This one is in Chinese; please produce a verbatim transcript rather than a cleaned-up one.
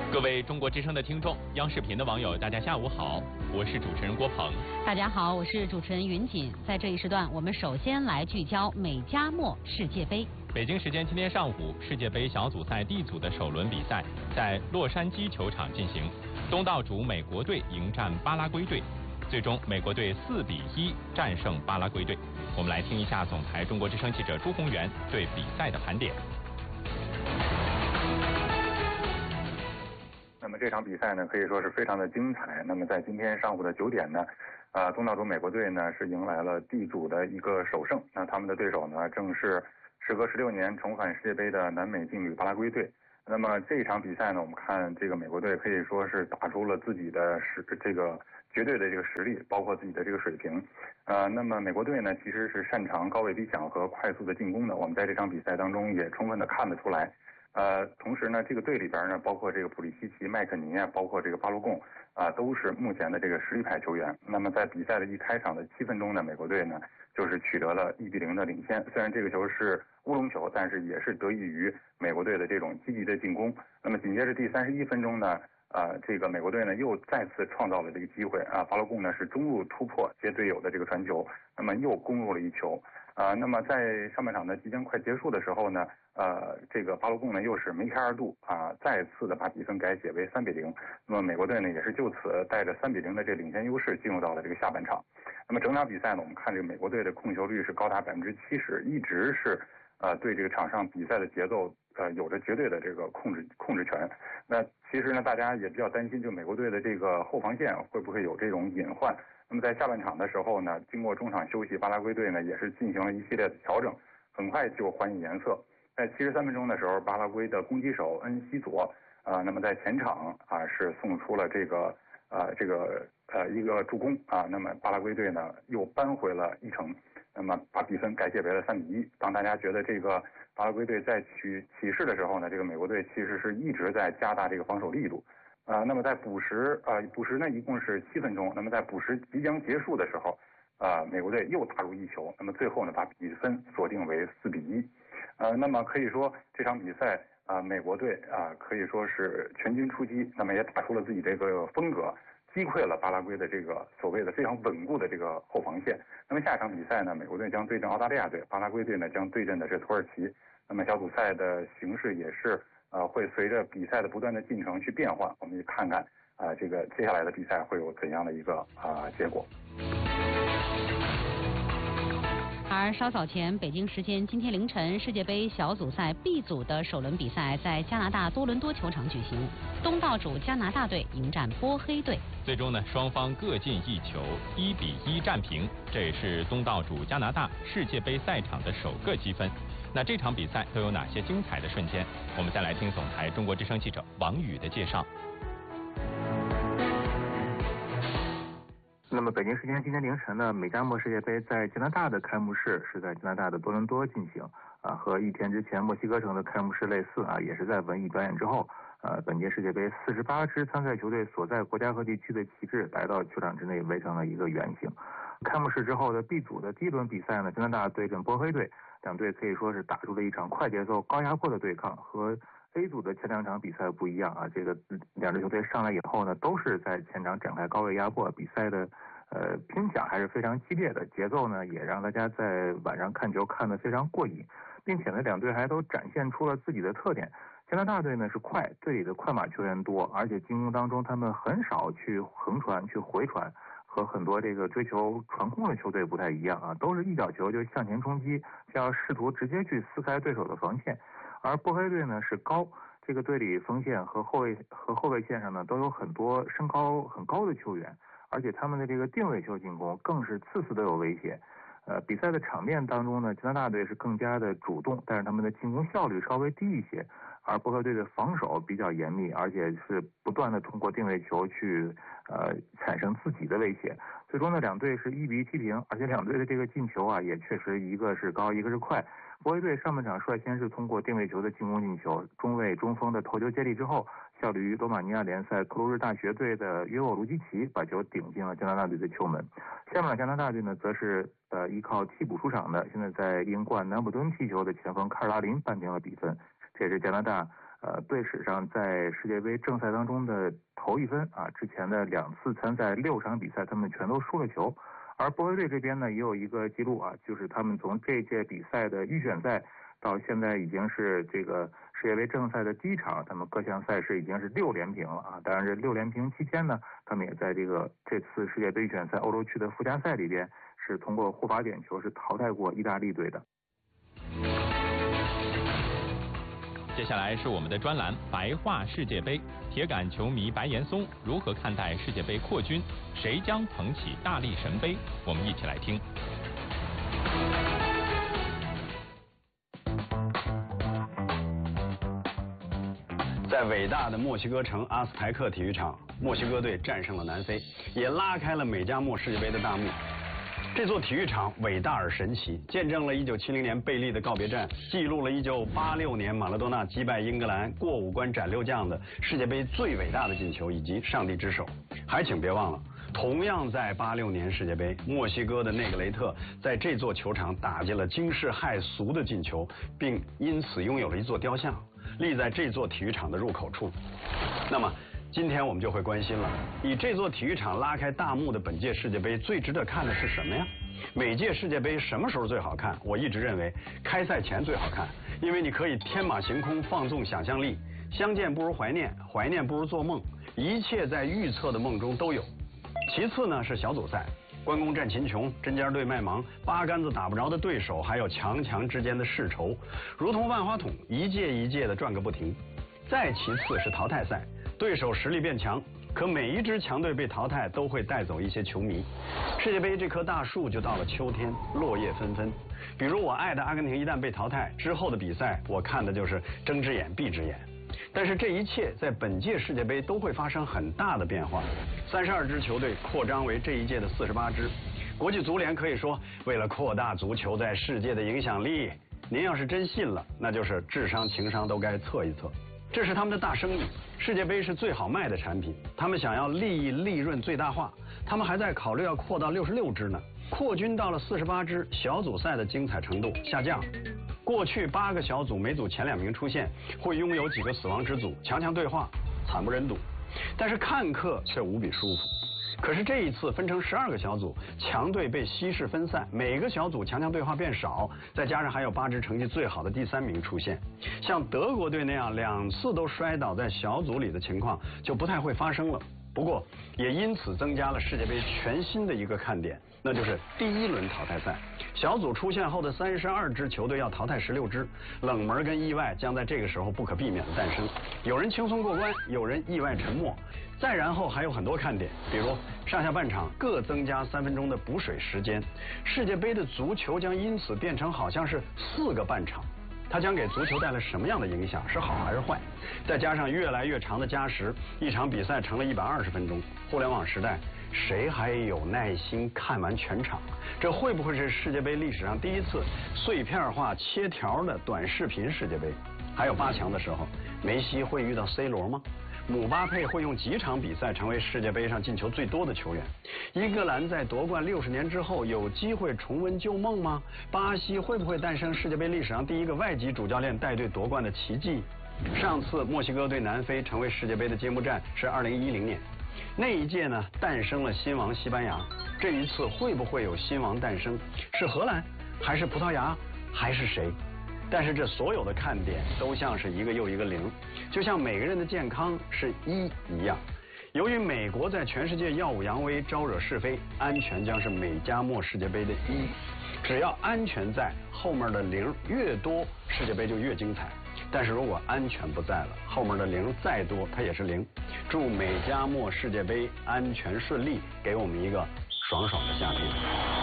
各位中国之声的听众，央视频的网友，大家下午好，我是主持人郭鹏。 大家好，我是主持人云锦。在这一时段，我们首先来聚焦美加墨世界杯。 北京时间今天上午，世界杯小组赛 D 组的首轮比赛在洛杉矶球场进行，东道主美国队迎战巴拉圭队，最终美国队四比一战胜巴拉圭队。我们来听一下总台中国之声记者朱宏元对比赛的盘点。 那么这场比赛呢，可以说是非常的精彩。那么在今天上午的九点呢，呃，东道主美国队呢是迎来了 D 组的一个首胜。那他们的对手呢，正是时隔十六年重返世界杯的南美劲旅巴拉圭队。那么这一场比赛呢，我们看这个美国队可以说是打出了自己的实这个绝对的这个实力，包括自己的这个水平。呃，那么美国队呢，其实是擅长高位逼抢和快速的进攻的。我们在这场比赛当中也充分的看得出来。呃，同时呢，这个队里边呢，包括这个普利西奇、麦肯尼啊，包括这个巴洛贡啊，都是目前的这个实力派球员。那么在比赛的一开场的七分钟呢，美国队呢就是取得了一比零的领先。虽然这个球是乌龙球，但是也是得益于美国队的这种积极的进攻。那么紧接着第三十一分钟呢，呃，这个美国队呢又再次创造了这个机会啊，巴洛贡呢是中路突破接队友的这个传球，那么又攻入了一球。啊，那么在上半场呢即将快结束的时候呢，呃，这个巴洛贡呢又是梅开二度啊，再次的把比分改写为三比零。那么美国队呢也是就此带着三比零的这领先优势进入到了这个下半场。那么整场比赛呢，我们看这个美国队的控球率是高达百分之七十，一直是呃对这个场上比赛的节奏呃有着绝对的这个控制控制权。那其实呢，大家也比较担心，就美国队的这个后防线会不会有这种隐患。那么在下半场的时候呢，经过中场休息，巴拉圭队呢也是进行了一系列的调整，很快就还以颜色。在七十三分钟的时候，巴拉圭的攻击手恩西佐啊、呃，那么在前场啊是送出了这个呃这个呃一个助攻啊，那么巴拉圭队呢又扳回了一城，那么把比分改写为了三比一。当大家觉得这个巴拉圭队在取起势的时候呢，这个美国队其实是一直在加大这个防守力度。啊、呃，那么在补时，呃，补时呢一共是七分钟。那么在补时即将结束的时候，呃，美国队又打入一球，那么最后呢把比分锁定为四比一。呃，那么可以说这场比赛啊、呃，美国队啊、呃、可以说是全军出击，那么也打出了自己这个风格，击溃了巴拉圭的这个所谓的非常稳固的这个后防线。那么下一场比赛呢，美国队将对阵澳大利亚队，巴拉圭队呢将对阵的是土耳其。那么小组赛的形势也是。呃，会随着比赛的不断的进程去变化，我们去看看啊、呃，这个接下来的比赛会有怎样的一个啊、呃、结果。 而稍早前，北京时间今天凌晨，世界杯小组赛 B 组的首轮比赛在加拿大多伦多球场举行，东道主加拿大队迎战波黑队。 最终呢，双方各进一球，一比一战平，这也是东道主加拿大世界杯赛场的首个积分。那这场比赛都有哪些精彩的瞬间？我们再来听总台中国之声记者王宇的介绍。 那么北京时间今天凌晨呢，美加墨世界杯在加拿大的开幕式是在加拿大的多伦多进行啊，和一天之前墨西哥城的开幕式类似啊，也是在文艺表演之后，呃，本届世界杯四十八支参赛球队所在国家和地区的旗帜来到球场之内，围成了一个圆形。开幕式之后的 B 组的第一轮比赛呢，加拿大对阵波黑队，两队可以说是打出了一场快节奏、高压迫的对抗。和 A 组的前两场比赛不一样啊，这个两支球队上来以后呢，都是在前场展开高位压迫，比赛的呃拼抢还是非常激烈的，节奏呢也让大家在晚上看球看得非常过瘾，并且呢两队还都展现出了自己的特点。加拿大队呢是快，队里的快马球员多，而且进攻当中他们很少去横传、去回传。和很多这个追求传控的球队不太一样啊，都是一脚球就向前冲击，就要试图直接去撕开对手的防线。而波黑队呢是高，这个队里锋线和后卫和后卫线上呢都有很多身高很高的球员，而且他们的这个定位球进攻更是次次都有威胁。呃，比赛的场面当中呢，加拿大队是更加的主动，但是他们的进攻效率稍微低一些。而波黑队的防守比较严密，而且是不断的通过定位球去呃产生自己的威胁。最终呢，两队是一比一踢平，而且两队的这个进球啊，也确实一个是高，一个是快。波黑队上半场率先是通过定位球的进攻进球，中卫中锋的头球接力之后，效力于罗马尼亚联赛克鲁日大学队的约沃卢基奇把球顶进了加拿大队的球门。下半场加拿大队呢，则是呃依靠替补出场的，现在在英冠南普敦踢球的前锋卡尔拉林扳平了比分。这也是加拿大呃，队史上在世界杯正赛当中的头一分啊，之前的两次参赛六场比赛他们全都输了球。而波兰队这边呢也有一个记录啊，就是他们从这届比赛的预选赛到现在已经是这个世界杯正赛的第一场，他们各项赛事已经是六连平了啊。当然这六连平期间呢，他们也在这个这次世界杯预选赛欧洲区的附加赛里边是通过护罚点球是淘汰过意大利队的。 接下来是我们的专栏白话世界杯，铁杆球迷白岩松如何看待世界杯扩军？谁将捧起大力神杯？我们一起来听。 在伟大的墨西哥城阿斯台克体育场，墨西哥队战胜了南非，也拉开了美加墨世界杯的大幕。这座体育场伟大而神奇，见证了一九七零年贝利的告别战，记录了一九八六年马拉多纳击败英格兰过五关斩六将的世界杯最伟大的进球以及上帝之手。还请别忘了，同样在八六年世界杯，墨西哥的内格雷特在这座球场打进了惊世骇俗的进球，并因此拥有了一座雕像，立在这座体育场的入口处。那么今天我们就会关心了，以这座体育场拉开大幕的本届世界杯最值得看的是什么呀？每届世界杯什么时候最好看？我一直认为开赛前最好看，因为你可以天马行空，放纵想象力，相见不如怀念，怀念不如做梦，一切在预测的梦中都有。其次呢是小组赛，关公战秦琼，针尖对麦芒，八竿子打不着的对手，还有强强之间的世仇，如同万花筒，一届一届的转个不停。再其次是淘汰赛，对手实力变强，可每一支强队被淘汰都会带走一些球迷。世界杯这棵大树就到了秋天，落叶纷纷。比如我爱的阿根廷一旦被淘汰之后的比赛，我看的就是睁只眼闭只眼。但是这一切在本届世界杯都会发生很大的变化，三十二支球队扩张为这一届的四十八支。国际足联可以说，为了扩大足球在世界的影响力，您要是真信了，那就是智商情商都该测一测。这是他们的大生意，世界杯是最好卖的产品，他们想要利益利润最大化，他们还在考虑要扩到六十六支呢。扩军到了四十八支，小组赛的精彩程度下降。过去八个小组每组前两名出现，会拥有几个死亡之组，强强对话，惨不忍睹。但是看客却无比舒服。可是这一次分成十二个小组，强队被稀释分散，每个小组强强对话变少，再加上还有八支成绩最好的第三名出现，像德国队那样两次都摔倒在小组里的情况就不太会发生了。不过也因此增加了世界杯全新的一个看点，那就是第一轮淘汰赛。小组出现后的三十二支球队要淘汰十六支，冷门跟意外将在这个时候不可避免的诞生。有人轻松过关，有人意外沉没。再然后还有很多看点，比如上下半场各增加三分钟的补水时间。世界杯的足球将因此变成好像是四个半场。它将给足球带来什么样的影响？是好还是坏？再加上越来越长的加时，一场比赛成了一百二十分钟。互联网时代，谁还有耐心看完全场？这会不会是世界杯历史上第一次碎片化切条的短视频世界杯？还有八强的时候，梅西会遇到 C 罗吗？姆巴佩会用几场比赛成为世界杯上进球最多的球员？英格兰在夺冠六十年之后有机会重温旧梦吗？巴西会不会诞生世界杯历史上第一个外籍主教练带队夺冠的奇迹？上次墨西哥对南非成为世界杯的揭幕战是二零一零年，那一届呢诞生了新王西班牙。这一次会不会有新王诞生？是荷兰还是葡萄牙还是谁？但是这所有的看点都像是一个又一个零，就像每个人的健康是一一样。由于美国在全世界耀武扬威，招惹是非，安全将是美加墨世界杯的一。只要安全在，后面的零越多，世界杯就越精彩。但是如果安全不在了，后面的零再多，它也是零。祝美加墨世界杯安全顺利，给我们一个爽爽的夏天。